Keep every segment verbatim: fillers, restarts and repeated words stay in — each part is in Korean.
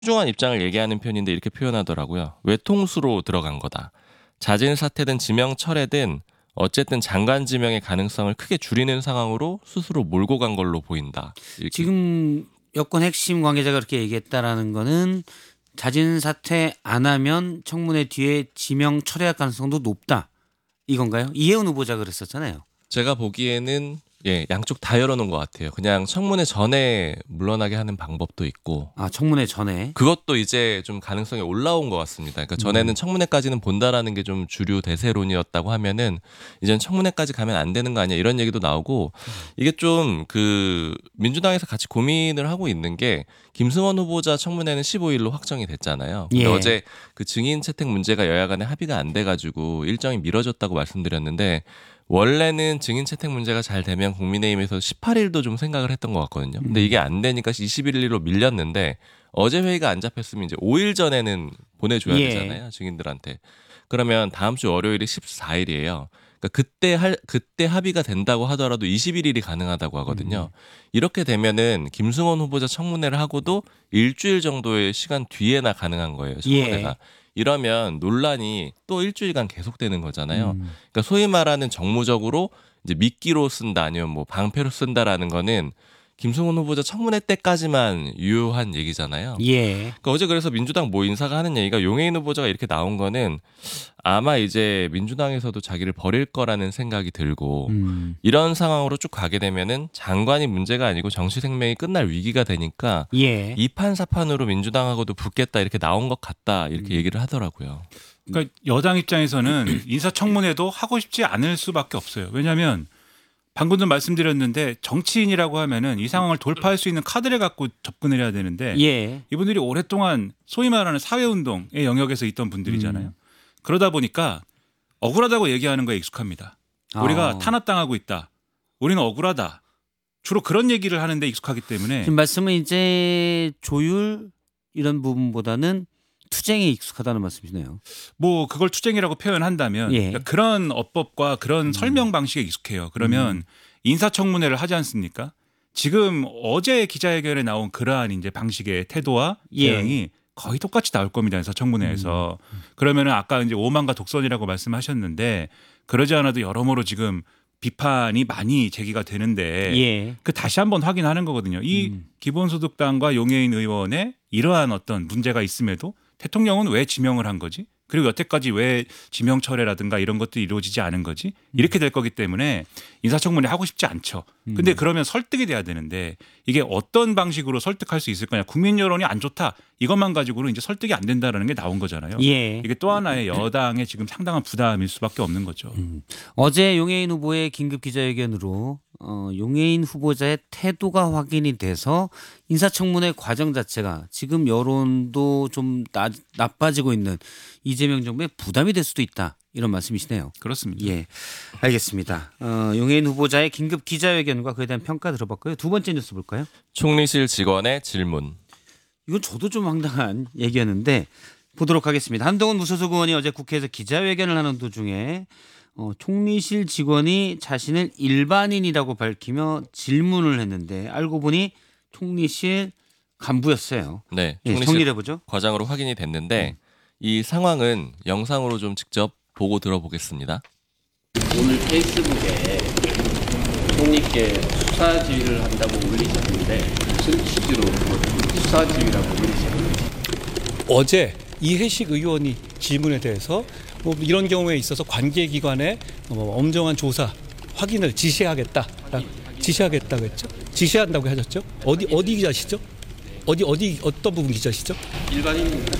신중한 입장을 얘기하는 편인데 이렇게 표현하더라고요. 외통수로 들어간 거다. 자진 사퇴든 지명 철회든 어쨌든 장관 지명의 가능성을 크게 줄이는 상황으로 스스로 몰고 간 걸로 보인다. 이렇게. 지금 여권 핵심 관계자가 그렇게 얘기했다라는 거는 자진 사퇴 안 하면 청문회 뒤에 지명 철회할 가능성도 높다. 이건가요? 이해운 후보자 그랬었잖아요. 제가 보기에는 예, 양쪽 다 열어놓은 것 같아요. 그냥 청문회 전에 물러나게 하는 방법도 있고. 아, 청문회 전에. 그것도 이제 좀 가능성이 올라온 것 같습니다. 그러니까 전에는 청문회까지는 본다라는 게 좀 주류 대세론이었다고 하면은 이제는 청문회까지 가면 안 되는 거 아니야 이런 얘기도 나오고, 이게 좀 그 민주당에서 같이 고민을 하고 있는 게 김승원 후보자 청문회는 십오 일로 확정이 됐잖아요. 근데 예. 어제 그 증인 채택 문제가 여야 간에 합의가 안 돼가지고 일정이 미뤄졌다고 말씀드렸는데, 원래는 증인 채택 문제가 잘 되면 국민의힘에서 십팔 일도 좀 생각을 했던 것 같거든요. 근데 이게 안 되니까 이십일 일로 밀렸는데, 어제 회의가 안 잡혔으면 이제 오 일 전에는 보내줘야 예. 되잖아요, 증인들한테. 그러면 다음 주 월요일이 십사 일이에요. 그러니까 그때 할 그때 합의가 된다고 하더라도 이십일 일이 가능하다고 하거든요. 음. 이렇게 되면은 김승원 후보자 청문회를 하고도 일주일 정도의 시간 뒤에나 가능한 거예요, 청문회가. 예. 이러면 논란이 또 일주일간 계속되는 거잖아요. 음. 그러니까 소위 말하는 정무적으로 이제 미끼로 쓴다 아니면 뭐 방패로 쓴다라는 거는 김승원 후보자 청문회 때까지만 유효한 얘기잖아요. 예. 그러니까 어제 그래서 민주당 모 인사가 하는 얘기가, 용해인 후보자가 이렇게 나온 거는 아마 이제 민주당에서도 자기를 버릴 거라는 생각이 들고, 음. 이런 상황으로 쭉 가게 되면은 장관이 문제가 아니고 정치 생명이 끝날 위기가 되니까 예. 이판사판으로 민주당하고도 붙겠다 이렇게 나온 것 같다 이렇게 얘기를 하더라고요. 그러니까 여당 입장에서는 인사청문회도 하고 싶지 않을 수밖에 없어요. 왜냐하면 방금도 말씀드렸는데 정치인이라고 하면은 이 상황을 돌파할 수 있는 카드를 갖고 접근을 해야 되는데 예. 이분들이 오랫동안 소위 말하는 사회운동의 영역에서 있던 분들이잖아요. 음. 그러다 보니까 억울하다고 얘기하는 거에 익숙합니다. 우리가 아. 탄압당하고 있다. 우리는 억울하다. 주로 그런 얘기를 하는데 익숙하기 때문에 지금 말씀은 이제 조율 이런 부분보다는 투쟁에 익숙하다는 말씀이시네요. 뭐 그걸 투쟁이라고 표현한다면 예. 그러니까 그런 어법과 그런 설명 방식에 익숙해요. 그러면 음. 인사청문회를 하지 않습니까? 지금 어제 기자회견에 나온 그러한 이제 방식의 태도와 예. 대응이 거의 똑같이 나올 겁니다. 인사청문회에서. 음. 그러면은 아까 이제 오만과 독선이라고 말씀하셨는데, 그러지 않아도 여러모로 지금 비판이 많이 제기가 되는데 예. 그 다시 한번 확인하는 거거든요. 이 음. 기본소득당과 용해인 의원의 이러한 어떤 문제가 있음에도 대통령은 왜 지명을 한 거지? 그리고 여태까지 왜 지명 철회라든가 이런 것들이 이루어지지 않은 거지? 이렇게 될 거기 때문에 인사청문회 하고 싶지 않죠. 근데 그러면 설득이 돼야 되는데 이게 어떤 방식으로 설득할 수 있을 거냐? 국민 여론이 안 좋다. 이것만 가지고는 이제 설득이 안 된다는 게 나온 거잖아요. 예. 이게 또 하나의 여당의 지금 상당한 부담일 수밖에 없는 거죠. 음. 어제 용해인 후보의 긴급 기자회견으로 어, 용해인 후보자의 태도가 확인이 돼서 인사청문회 과정 자체가 지금 여론도 좀 나, 나빠지고 있는 이재명 정부의 부담이 될 수도 있다. 이런 말씀이시네요. 그렇습니다. 예, 알겠습니다. 어, 용해인 후보자의 긴급 기자회견과 그에 대한 평가 들어봤고요. 두 번째 뉴스 볼까요? 총리실 직원의 질문. 이건 저도 좀 황당한 얘기였는데 보도록 하겠습니다. 한동훈 무소속 의원이 어제 국회에서 기자회견을 하는 도중에 어, 총리실 직원이 자신을 일반인이라고 밝히며 질문을 했는데 알고 보니 총리실 간부였어요. 네, 예, 총리실 정리를 해보죠. 과장으로 확인이 됐는데 이 상황은 영상으로 좀 직접 보고 들어보겠습니다. 오늘 페이스북에 총리께 수사 지휘를 한다고 올리셨는데 무슨 취지로 수사 지휘라고 올리셨는지. 어제 이해식 의원이 질문에 대해서 뭐 이런 경우에 있어서 관계기관에 뭐 엄정한 조사 확인을 지시하겠다, 지시하겠다고 했죠. 지시한다고 하셨죠. 어디 어디 기자시죠? 어디 어디 어떤 부분 기자시죠? 일반인입니다.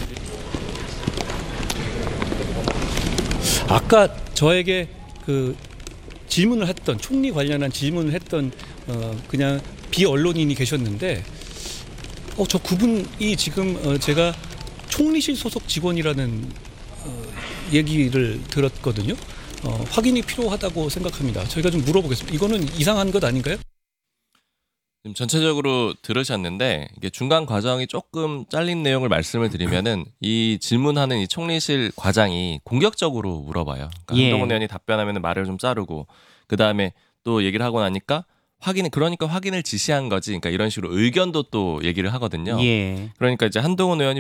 아까 저에게 그 질문을 했던 총리 관련한 질문을 했던 어 그냥 비언론인이 계셨는데 어 저 그분이 지금 어 제가 총리실 소속 직원이라는 어 얘기를 들었거든요. 어 확인이 필요하다고 생각합니다. 저희가 좀 물어보겠습니다. 이거는 이상한 것 아닌가요? 지금 전체적으로 들으셨는데 이게 중간 과정이 조금 잘린 내용을 말씀을 드리면은 이 질문하는 이 총리실 과장이 공격적으로 물어봐요. 그러니까 예. 한동훈 의원이 답변하면 말을 좀 자르고 그 다음에 또 얘기를 하고 나니까 확인 그러니까 확인을 지시한 거지. 그러니까 이런 식으로 의견도 또 얘기를 하거든요. 예. 그러니까 이제 한동훈 의원이